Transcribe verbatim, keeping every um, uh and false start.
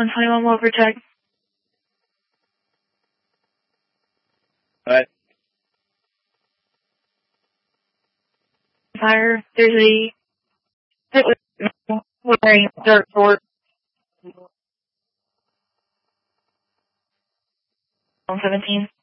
one twenty-one will protect. Alright. Fire. There's a hit with wearing dirt fort. one seventeen.